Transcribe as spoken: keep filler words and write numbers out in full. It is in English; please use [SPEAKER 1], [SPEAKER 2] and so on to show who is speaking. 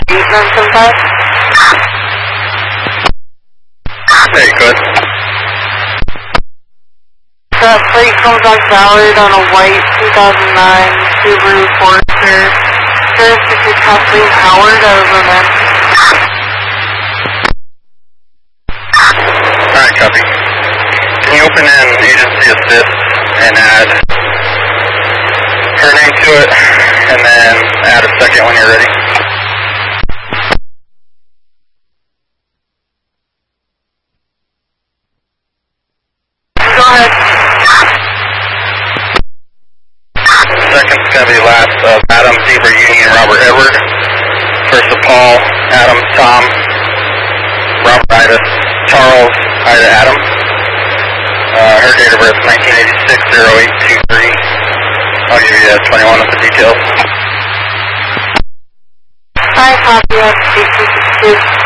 [SPEAKER 1] eight nine seven five.
[SPEAKER 2] Hey, good.
[SPEAKER 1] That plate comes back valid on a white two thousand nine Subaru Forester. Service to Kathleen Howard out of Vermont.
[SPEAKER 2] Alright, copy. Can you open an agency assist and add her name to it, and then add a second when you're ready?
[SPEAKER 1] Go ahead.
[SPEAKER 2] Second's going to be last of Adam, Zebra, Union, Robert, Edward. First of Paul, Adam, Tom, Robert, Ida, Charles, Ida, Adam. Uh, her date of birth is nineteen eighty-six, oh eight two three. I'll give you uh, twenty-one with the details.
[SPEAKER 1] Hi, copy of six two six two.